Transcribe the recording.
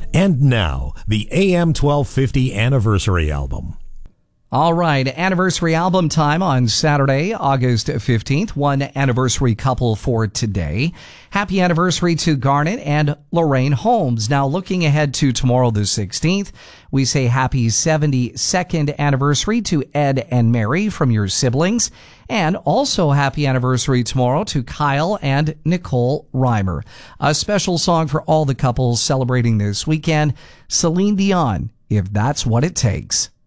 And now, the AM 1250 Anniversary Album. All right, anniversary album time on Saturday, August 15th. One anniversary couple for today. Happy anniversary to Garnet and Lorraine Holmes. Now, looking ahead to tomorrow, the 16th, we say happy 72nd anniversary to Ed and Mary from your siblings. And also happy anniversary tomorrow to Kyle and Nicole Reimer. A special song for all the couples celebrating this weekend, Celine Dion, If That's What It Takes.